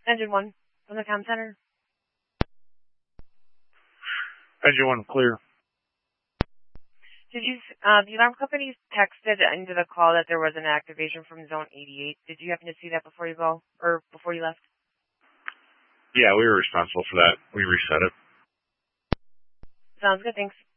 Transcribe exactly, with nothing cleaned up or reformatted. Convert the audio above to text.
Engine one from the comm center. Engine one, clear. Did you, uh, the alarm company texted into the call that there was an activation from zone eighty-eight. Did you happen to see that before you go, or before you left? Yeah, we were responsible for that. We reset it. Sounds good, thanks.